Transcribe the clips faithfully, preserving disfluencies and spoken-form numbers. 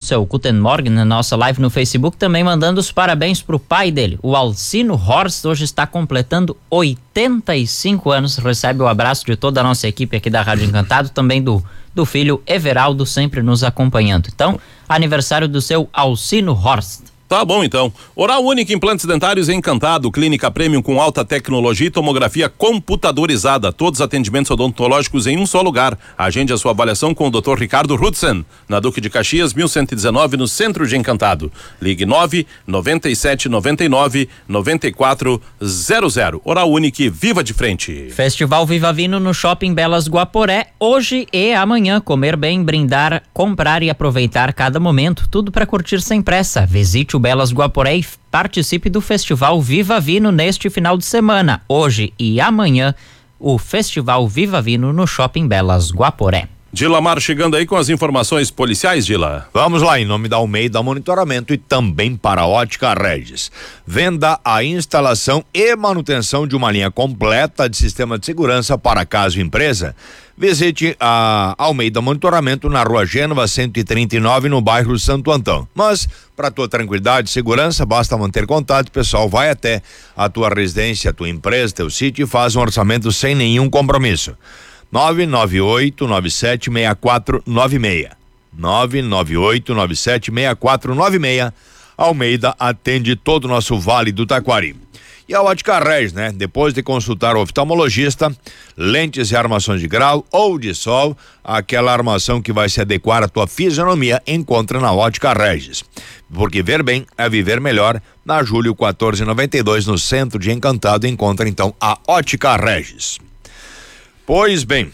seu Guten Morgen na nossa live no Facebook, também mandando os parabéns pro pai dele, o Alcino Horst, hoje está completando oitenta e cinco anos, recebe o abraço de toda a nossa equipe aqui da Rádio Encantado, também do, do filho Everaldo, sempre nos acompanhando. Então, aniversário do seu Alcino Horst. Tá bom, então. Oral Única, implantes dentários Encantado, clínica premium com alta tecnologia e tomografia computadorizada. Todos os atendimentos odontológicos em um só lugar. Agende a sua avaliação com o doutor Ricardo Hudson, na Duque de Caxias, mil cento e dezenove, no centro de Encantado. Ligue nove nove sete nove nove nove quatro zero zero. Oral Única, viva de frente. Festival Viva Vino no Shopping Belas Guaporé, hoje e amanhã. Comer bem, brindar, comprar e aproveitar cada momento. Tudo para curtir sem pressa. Visite o Belas Guaporé e participe do Festival Viva Vino neste final de semana. Hoje e amanhã, o Festival Viva Vino no Shopping Belas Guaporé. Dilamar chegando aí com as informações policiais, Dila. Vamos lá, em nome da Almeida Monitoramento e também para a Ótica Regis. Venda a instalação e manutenção de uma linha completa de sistema de segurança para casa e empresa. Visite a Almeida Monitoramento na Rua Gênova cento e trinta e nove, no bairro Santo Antão. Mas, para tua tranquilidade e segurança, basta manter contato. O pessoal vai até a tua residência, a tua empresa, teu sítio e faz um orçamento sem nenhum compromisso. nove nove oito nove sete seis quatro nove seis. nove nove oito nove sete seis quatro nove seis. Almeida atende todo o nosso Vale do Taquari. E a Ótica Regis, né? Depois de consultar o oftalmologista, lentes e armações de grau ou de sol, aquela armação que vai se adequar à tua fisionomia, encontra na Ótica Regis. Porque ver bem é viver melhor. Na Júlio quatorze noventa e dois, no centro de Encantado, encontra então a Ótica Regis. Pois bem,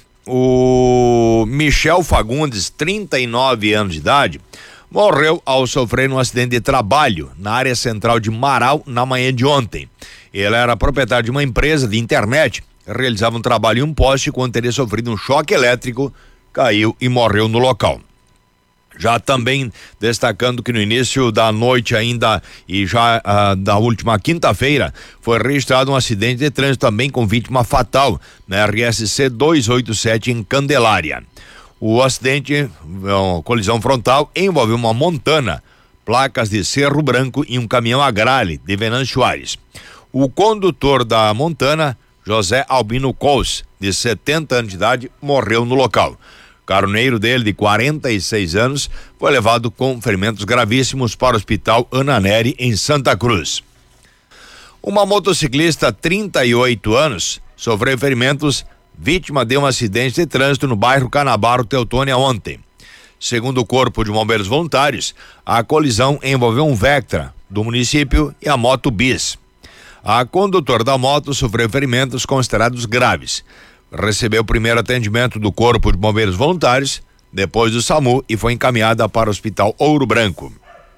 o Michel Fagundes, trinta e nove anos de idade, morreu ao sofrer um acidente de trabalho na área central de Marau na manhã de ontem. Ele era proprietário de uma empresa de internet, realizava um trabalho em um poste quando teria sofrido um choque elétrico, caiu e morreu no local. Já também destacando que no início da noite ainda e já ah, da última quinta-feira foi registrado um acidente de trânsito também com vítima fatal na R S C duzentos e oitenta e sete em Candelária. O acidente, uma colisão frontal, envolveu uma Montana, placas de Cerro Branco e um caminhão Agrale de Venâncio Aires. O condutor da Montana, José Albino Cols, de setenta anos de idade, morreu no local. O caroneiro dele, de quarenta e seis anos, foi levado com ferimentos gravíssimos para o Hospital Ana Nery, em Santa Cruz. Uma motociclista, trinta e oito anos, sofreu ferimentos, vítima de um acidente de trânsito no bairro Canabaro, Teutônia, ontem. Segundo o Corpo de Bombeiros Voluntários, a colisão envolveu um Vectra do município e a moto Bis. A condutora da moto sofreu ferimentos considerados graves. Recebeu o primeiro atendimento do Corpo de Bombeiros Voluntários, depois do SAMU, e foi encaminhada para o Hospital Ouro Branco.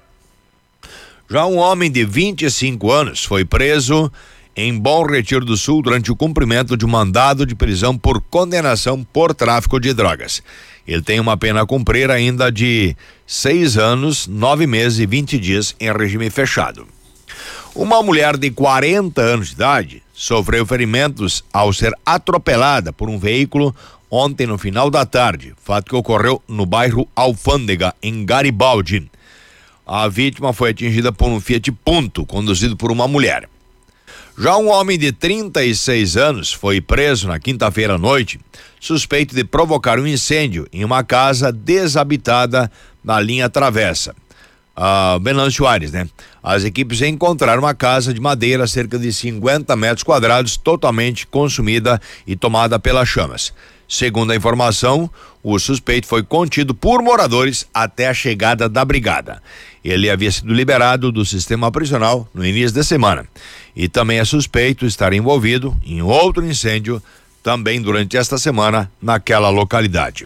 Já um homem de vinte e cinco anos foi preso em Bom Retiro do Sul durante o cumprimento de um mandado de prisão por condenação por tráfico de drogas. Ele tem uma pena a cumprir ainda de seis anos, nove meses e vinte dias em regime fechado. Uma mulher de quarenta anos de idade sofreu ferimentos ao ser atropelada por um veículo ontem no final da tarde, fato que ocorreu no bairro Alfândega, em Garibaldi. A vítima foi atingida por um Fiat Punto, conduzido por uma mulher. Já um homem de trinta e seis anos foi preso na quinta-feira à noite, suspeito de provocar um incêndio em uma casa desabitada na linha Travessa. Uh, Venâncio Aires, né? As equipes encontraram uma casa de madeira a cerca de cinquenta metros quadrados, totalmente consumida e tomada pelas chamas. Segundo a informação, o suspeito foi contido por moradores até a chegada da brigada. Ele havia sido liberado do sistema prisional no início da semana e também é suspeito de estar envolvido em outro incêndio também durante esta semana naquela localidade.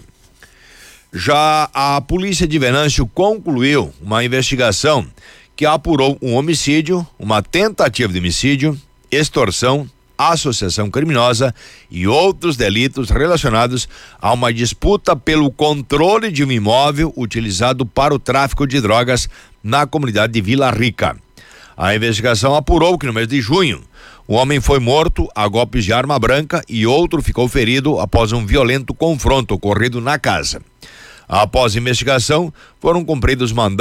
Já a polícia de Venâncio concluiu uma investigação que apurou um homicídio, uma tentativa de homicídio, extorsão, associação criminosa e outros delitos relacionados a uma disputa pelo controle de um imóvel utilizado para o tráfico de drogas na comunidade de Vila Rica. A investigação apurou que no mês de junho, um homem foi morto a golpes de arma branca e outro ficou ferido após um violento confronto ocorrido na casa. Após a investigação, foram cumpridos mandados